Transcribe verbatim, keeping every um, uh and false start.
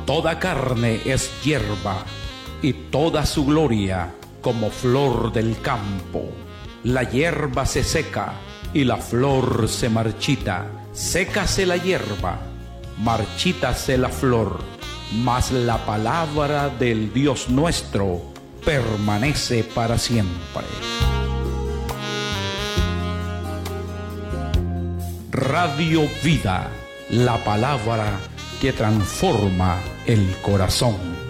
Toda carne es hierba, y toda su gloria como flor del campo. La hierba se seca, y la flor se marchita. Sécase la hierba, marchítase la flor, mas la palabra del Dios nuestro permanece para siempre. Radio Vida, la palabra que transforma el corazón.